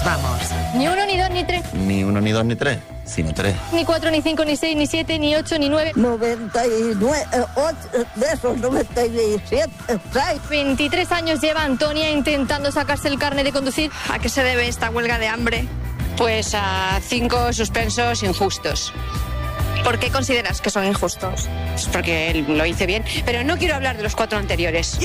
vamos. Ni 1, ni 2, ni 3. Ni 1, ni 2, ni 3, sino 3. Ni 4, ni 5, ni 6, ni 7, ni 8, ni 9. 99, 8, de esos 97, 6. 23 años lleva Antonia intentando sacarse el carnet de conducir. ¿A qué se debe esta huelga de hambre? Pues a 5 suspensos injustos. ¿Por qué consideras que son injustos? Pues porque él lo hice bien, pero no quiero hablar de los 4 anteriores.